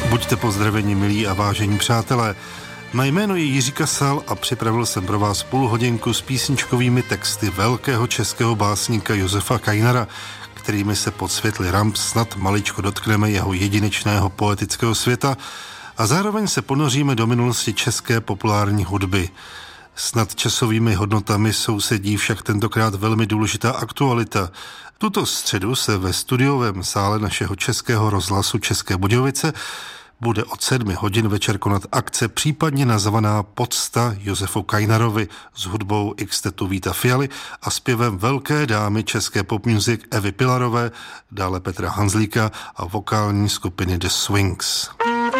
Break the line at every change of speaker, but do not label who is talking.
Buďte pozdraveni, milí a vážení přátelé. Mé jméno je Jiří Kasal a připravil jsem pro vás půlhodinku s písničkovými texty velkého českého básníka Josefa Kainara, kterými se pod světly ramp snad maličko dotkneme jeho jedinečného poetického světa a zároveň se ponoříme do minulosti české populární hudby. S nadčasovými hodnotami sousedí však tentokrát velmi důležitá aktualita. Tuto středu se ve studiovém sále našeho Českého rozhlasu České Budějovice bude od 7 hodin večer konat akce případně nazvaná Pocta Josefu Kainarovi s hudbou Xtetu Víta Fialy a zpěvem velké dámy české pop music Evy Pilarové, dále Petra Hanzlíka a vokální skupiny The Swings.